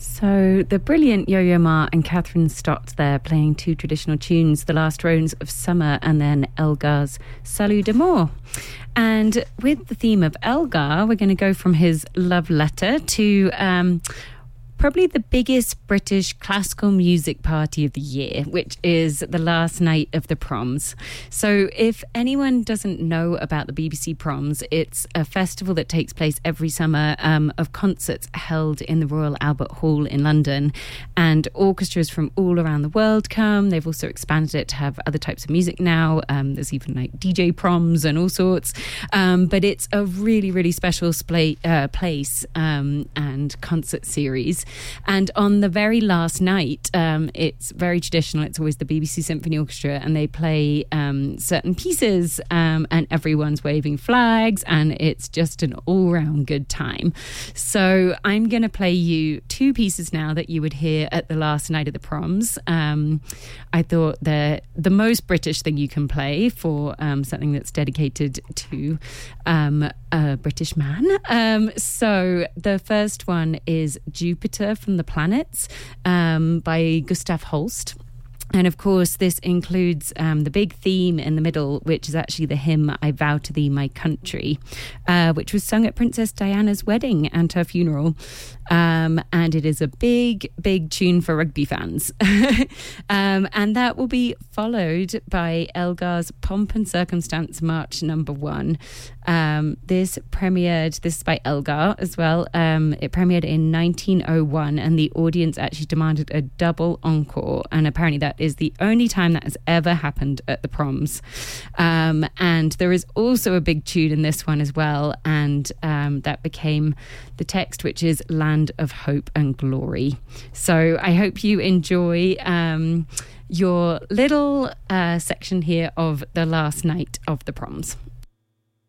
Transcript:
So the brilliant Yo-Yo Ma and Catherine Stott there playing two traditional tunes, The Last Rose of Summer and then Elgar's Salut d'Amour. And with the theme of Elgar, we're going to go from his love letter to probably the biggest British classical music party of the year, which is the last night of the Proms. So if anyone doesn't know about the BBC Proms, it's a festival that takes place every summer of concerts held in the Royal Albert Hall in London, and orchestras from all around the world come. They've also expanded it to have other types of music now. There's even like DJ Proms and all sorts. But it's a really, really special place and concert series. And on the very last night, it's very traditional. It's always the BBC Symphony Orchestra, and they play certain pieces, and everyone's waving flags, and it's just an all-round good time. So I'm going to play you two pieces now that you would hear at the last night of the Proms. I thought they're the most British thing you can play for something that's dedicated to a British man. So the first one is Jupiter from the Planets by Gustav Holst. And of course, this includes the big theme in the middle, which is actually the hymn I Vow to Thee, My Country, which was sung at Princess Diana's wedding and her funeral. And it is a big, big tune for rugby fans. And that will be followed by Elgar's Pomp and Circumstance March No. 1. This is by Elgar as well. It premiered in 1901, and the audience actually demanded a double encore. And apparently that is the only time that has ever happened at the Proms. And there is also a big tune in this one as well. And that became the text, which is Land of Hope and Glory. So I hope you enjoy your little section here of the last night of the Proms.